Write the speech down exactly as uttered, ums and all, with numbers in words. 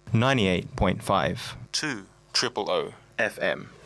ninety-eight point five two triple O F M.